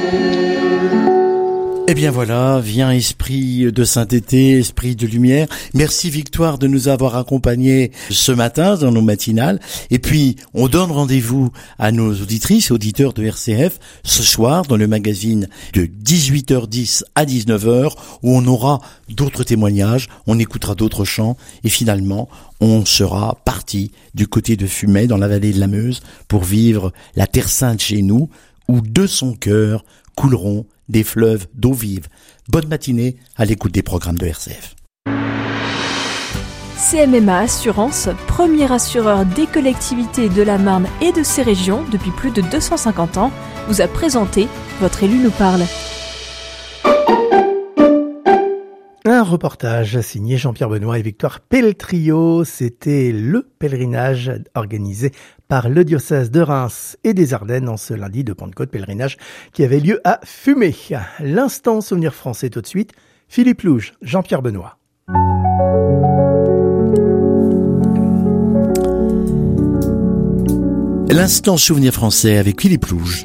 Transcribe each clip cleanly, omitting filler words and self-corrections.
Eh bien voilà, viens esprit de sainteté, esprit de lumière. Merci Victoire de nous avoir accompagnés ce matin dans nos matinales. Et puis, on donne rendez-vous à nos auditrices et auditeurs de RCF ce soir dans le magazine de 18h10 à 19h où on aura d'autres témoignages, on écoutera d'autres chants et finalement, on sera parti du côté de Fumay dans la vallée de la Meuse pour vivre la Terre Sainte chez nous où de son cœur couleront des fleuves d'eau vive. Bonne matinée à l'écoute des programmes de RCF. CMMA Assurance, premier assureur des collectivités de la Marne et de ses régions depuis plus de 250 ans, vous a présenté Votre élu nous parle. Un reportage signé Jean-Pierre Benoît et Victoire Pelletrio. C'était le pèlerinage organisé par le diocèse de Reims et des Ardennes en ce lundi de Pentecôte, pèlerinage qui avait lieu à Fumay. L'instant souvenir français tout de suite. Philippe Louge, Jean-Pierre Benoît. L'instant souvenir français avec Philippe Louge.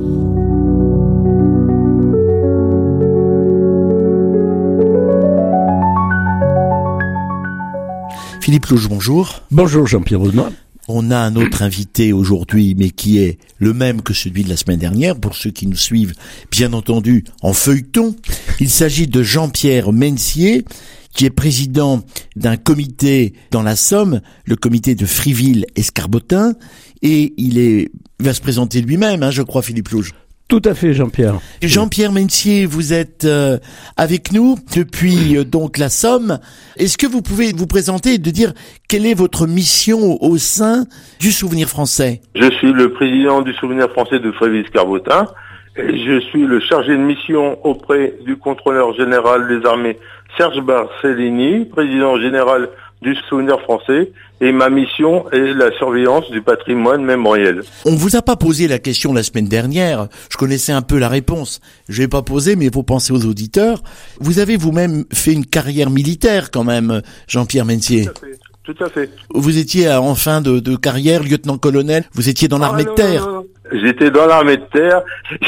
Philippe Louge, bonjour. Bonjour Jean-Pierre Benoît. On a un autre invité aujourd'hui, mais qui est le même que celui de la semaine dernière, pour ceux qui nous suivent, bien entendu, en feuilleton. Il s'agit de Jean-Pierre Mencier, qui est président d'un comité dans la Somme, le comité de Friville-Escarbotin, et il va se présenter lui-même, je crois, Philippe Louge. Tout à fait, Jean-Pierre. Jean-Pierre Mencier, vous êtes avec nous depuis donc la Somme. Est-ce que vous pouvez vous présenter et de dire quelle est votre mission au sein du Souvenir français? Je suis le président du Souvenir français de Friville-Escarbotin et je suis le chargé de mission auprès du contrôleur général des armées Serge Barcellini, président général du Souvenir français, et ma mission est la surveillance du patrimoine mémoriel. On vous a pas posé la question la semaine dernière, je connaissais un peu la réponse, je vais pas poser mais il faut penser aux auditeurs. Vous avez vous-même fait une carrière militaire quand même, Jean-Pierre Mencier. Tout à fait. Vous étiez en fin de carrière, lieutenant-colonel, vous étiez dans l'armée de terre. Non. J'étais dans l'armée de terre,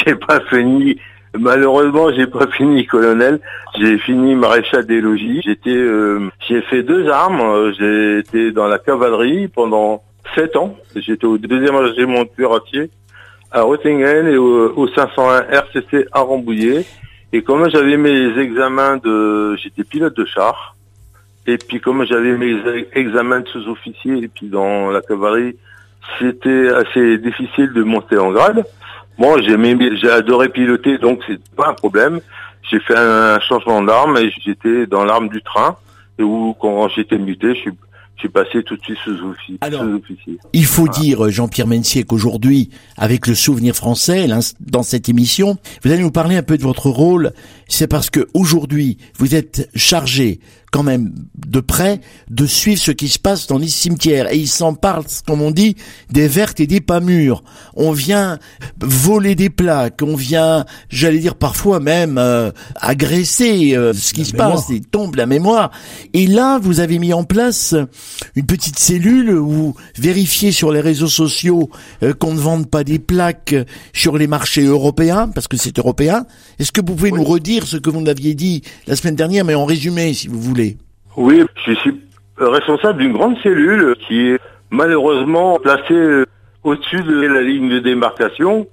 malheureusement, j'ai pas fini colonel. J'ai fini maréchal des logis. J'ai fait 2 armes. J'ai été dans la cavalerie pendant 7 ans. J'étais au 2e régiment de cuirassiers à Röttingen et au 501 RCC à Rambouillet. Et comme j'avais mes examens j'étais pilote de char. Et puis comme j'avais mes examens de sous-officier et puis dans la cavalerie, c'était assez difficile de monter en grade. Bon, j'ai adoré piloter, donc c'est pas un problème. J'ai fait un changement d'arme et j'étais dans l'arme du train. Et où, quand j'étais muté, je suis passé tout de suite sous-officier. Alors, il faut dire, Jean-Pierre Mencier, qu'aujourd'hui, avec le Souvenir français, dans cette émission, vous allez nous parler un peu de votre rôle. C'est parce que aujourd'hui, vous êtes chargé, quand même, de près, de suivre ce qui se passe dans les cimetières. Et il s'en parle, comme on dit, des vertes et des pas mûres. On vient voler des plaques, on vient, j'allais dire parfois même, agresser ce qui se passe, et tombe la mémoire. Et là, vous avez mis en place une petite cellule où vérifier sur les réseaux sociaux qu'on ne vende pas des plaques sur les marchés européens, parce que c'est européen. Est-ce que vous pouvez nous redire ce que vous nous aviez dit la semaine dernière, mais en résumé, si vous voulez? Oui, je suis responsable d'une grande cellule qui est malheureusement placée au-dessus de la ligne de démarcation.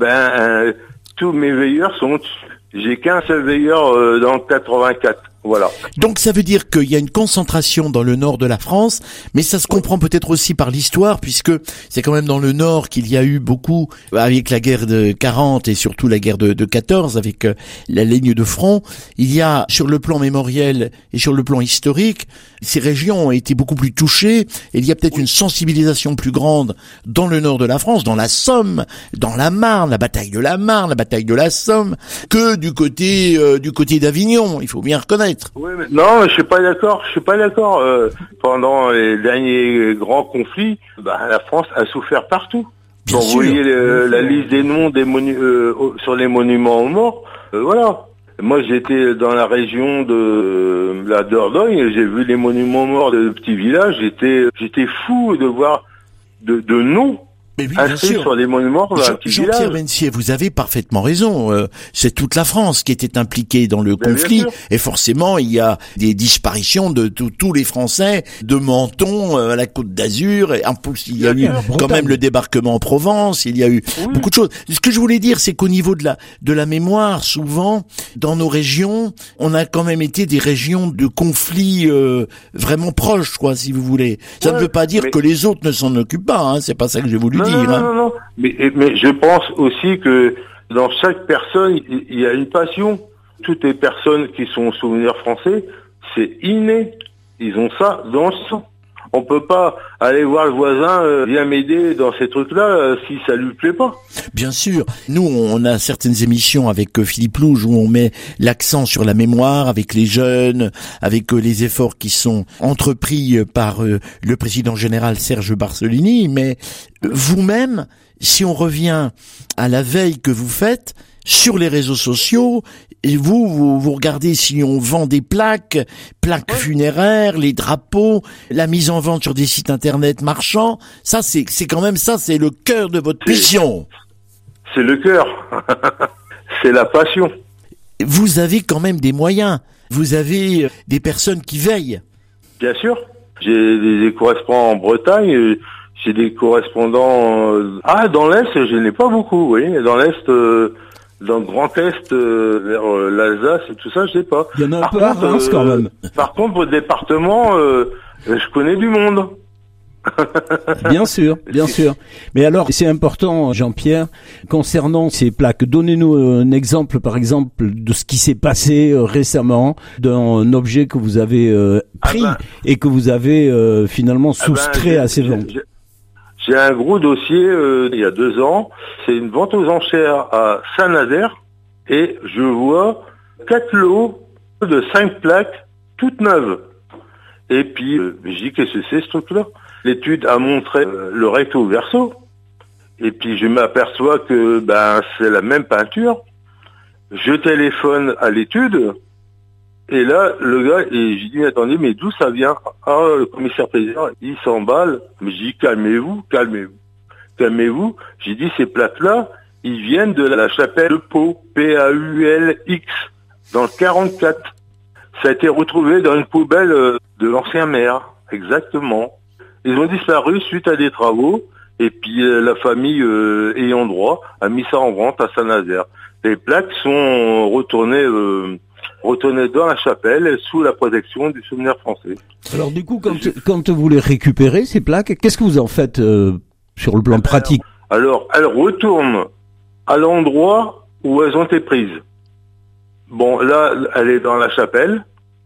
Tous mes veilleurs sont au-dessus. J'ai qu'un seul veilleur dans le 84. Voilà. Donc ça veut dire qu'il y a une concentration dans le nord de la France, mais ça se comprend peut-être aussi par l'histoire, puisque c'est quand même dans le nord qu'il y a eu beaucoup, avec la guerre de 40 et surtout la guerre de 14, avec la ligne de front. Il y a, sur le plan mémoriel et sur le plan historique, ces régions ont été beaucoup plus touchées, et il y a peut-être une sensibilisation plus grande dans le nord de la France, dans la Somme, dans la Marne, la bataille de la Marne, la bataille de la Somme, que du côté d'Avignon, il faut bien reconnaître. Oui, mais non, je suis pas d'accord. Pendant les derniers grands conflits, la France a souffert partout. Bien Quand sûr. vous voyez la liste des noms sur les monuments aux morts, voilà. Moi, j'étais dans la région de la Dordogne et j'ai vu les monuments aux morts de petits villages. J'étais fou de voir de noms Mais oui, bien inscrit sûr. sur les monuments dans un petit Jean-Pierre village. Mencier, vous avez parfaitement raison. C'est toute la France qui était impliquée dans le Ben, conflit, bien sûr. et forcément, il y a des disparitions de tous les Français, de Menton à la Côte d'Azur, et en plus, il y a eu quand même le débarquement en Provence, il y a eu beaucoup de choses. Ce que je voulais dire, c'est qu'au niveau de la mémoire, souvent, dans nos régions, on a quand même été des régions de conflits vraiment proches, quoi, si vous voulez. Ça ne veut pas dire que les autres ne s'en occupent pas, hein, c'est pas ça que j'ai voulu dire. Non. Mais je pense aussi que dans chaque personne, il y a une passion. Toutes les personnes qui sont souvenirs français, c'est inné. Ils ont ça dans le sang. On peut pas aller voir le voisin, viens m'aider dans ces trucs-là, si ça lui plaît pas. Bien sûr. Nous, on a certaines émissions avec Philippe Louge où on met l'accent sur la mémoire, avec les jeunes, avec les efforts qui sont entrepris par le président général Serge Barcelini. Mais vous-même, si on revient à la veille que vous faites sur les réseaux sociaux, et vous regardez si on vend des plaques funéraires, les drapeaux, la mise en vente sur des sites internet marchands, ça c'est quand même ça, c'est le cœur de votre mission. C'est le cœur. C'est la passion. Vous avez quand même des moyens. Vous avez des personnes qui veillent. Bien sûr. J'ai des correspondants en Bretagne, j'ai des correspondants... dans l'Est, je n'ai pas beaucoup, oui. Dans l'Est... dans le Grand Est, vers l'Alsace et tout ça, je sais pas. Il y en a un peu à Reims quand même. Par contre, au département, je connais du monde. Bien sûr. Mais alors, c'est important, Jean-Pierre, concernant ces plaques. Donnez-nous un exemple, par exemple, de ce qui s'est passé récemment, d'un objet que vous avez pris et que vous avez finalement soustrait à ces ventes. J'ai un gros dossier, il y a 2 ans. C'est une vente aux enchères à Saint-Nazaire. Et je vois 4 lots de 5 plaques toutes neuves. Et puis, je dis, qu'est-ce que c'est ce truc-là? L'étude a montré le recto verso. Et puis, je m'aperçois que c'est la même peinture. Je téléphone à l'étude. Et là, le gars, et j'ai dit, attendez, mais d'où ça vient? Le commissaire président, il s'emballe. Mais j'ai dit, calmez-vous. J'ai dit, ces plaques-là, ils viennent de la chapelle de Pau, Paulx, dans le 44. Ça a été retrouvé dans une poubelle de l'ancien maire, exactement. Ils ont disparu suite à des travaux, et puis la famille ayant droit a mis ça en vente à Saint-Nazaire. Les plaques sont retournées dans la chapelle sous la protection du souvenir français. Alors du coup, quand vous les récupérez, ces plaques, qu'est-ce que vous en faites sur le plan pratique? Alors, elles retournent à l'endroit où elles ont été prises. Bon, là, elle est dans la chapelle.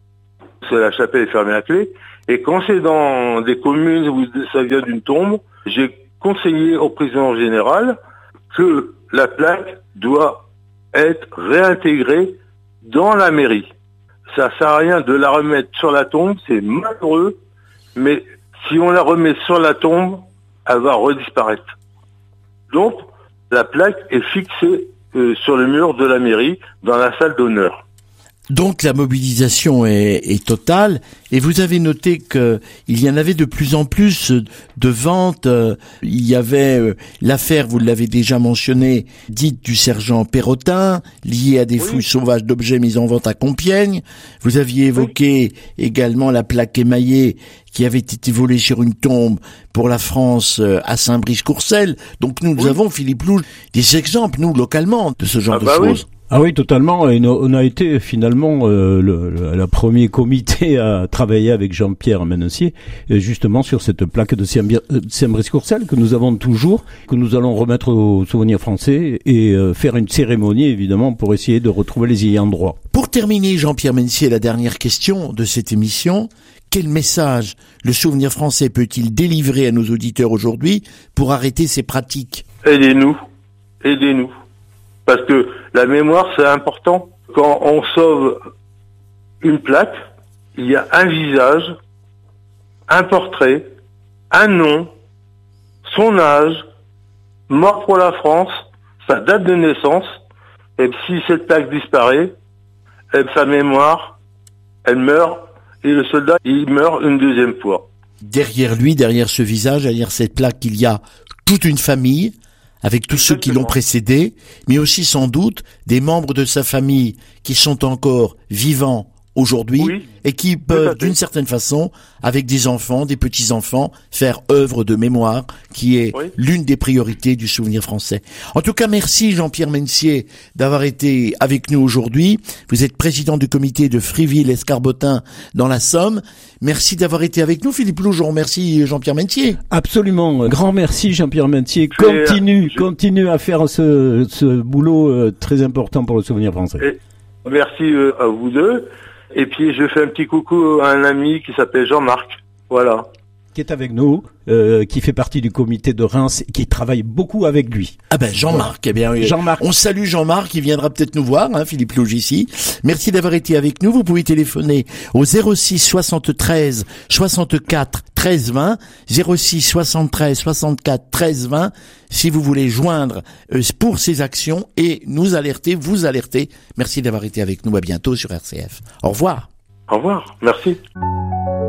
La chapelle est fermée à clé. Et quand c'est dans des communes où ça vient d'une tombe, j'ai conseillé au président général que la plaque doit être réintégrée dans la mairie. Ça sert à rien de la remettre sur la tombe, c'est malheureux, mais si on la remet sur la tombe, elle va redisparaître. Donc, la plaque est fixée sur le mur de la mairie, dans la salle d'honneur. Donc la mobilisation est totale, et vous avez noté que il y en avait de plus en plus de ventes. Il y avait l'affaire, vous l'avez déjà mentionné, dite du sergent Perrotin, liée à des fouilles sauvages d'objets mis en vente à Compiègne. Vous aviez évoqué également la plaque émaillée qui avait été volée sur une tombe pour la France à Saint-Brice-Courcelles. Donc nous avons, Philippe Louge, des exemples, nous, localement, de ce genre de choses. Oui. Ah oui, totalement. Et on a été finalement le premier comité à travailler avec Jean-Pierre Mencier justement sur cette plaque de Saint-Brice-Courcelles que nous avons toujours, que nous allons remettre au souvenir français et faire une cérémonie évidemment pour essayer de retrouver les ayants droit. Pour terminer, Jean-Pierre Mencier, la dernière question de cette émission. Quel message le souvenir français peut-il délivrer à nos auditeurs aujourd'hui pour arrêter ces pratiques? Aidez-nous. Parce que la mémoire, c'est important. Quand on sauve une plaque, il y a un visage, un portrait, un nom, son âge, mort pour la France, sa date de naissance. Et si cette plaque disparaît, sa mémoire, elle meurt. Et le soldat, il meurt une deuxième fois. derrière lui, derrière ce visage, derrière cette plaque, il y a toute une famille, avec tous ceux qui l'ont précédé, mais aussi sans doute des membres de sa famille qui sont encore vivants aujourd'hui, oui, et qui peuvent d'une certaine façon, avec des enfants, des petits-enfants, faire œuvre de mémoire, qui est l'une des priorités du souvenir français. En tout cas, merci Jean-Pierre Mencier d'avoir été avec nous aujourd'hui. Vous êtes président du comité de Friville-Escarbotin dans la Somme. Merci d'avoir été avec nous. Philippe Loujon, remercie Jean-Pierre Mencier. Absolument. Grand merci Jean-Pierre Mencier. Continue à faire ce boulot très important pour le souvenir français. Merci à vous deux. Et puis je fais un petit coucou à un ami qui s'appelle Jean-Marc. Voilà. Qui est avec nous, qui fait partie du comité de Reims, qui travaille beaucoup avec lui. Ah ben Jean-Marc, eh bien Jean-Marc. On salue Jean-Marc, il viendra peut-être nous voir, Philippe Louge ici. Merci d'avoir été avec nous. Vous pouvez téléphoner au 06 73 64 13 20, 06 73 64 13 20, si vous voulez joindre pour ces actions et nous alerter, vous alerter. Merci d'avoir été avec nous. À bientôt sur RCF. Au revoir. Au revoir. Merci.